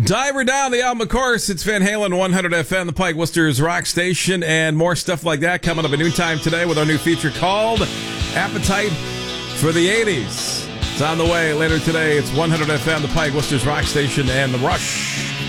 Diver down the album, of course. It's Van Halen 100 FM, the Pike Worcester's rock station, and more stuff like that coming up at noontime today with our new feature called Appetite for the 80s. It's on the way later today. It's 100 FM, the Pike Worcester's rock station, and The Rush.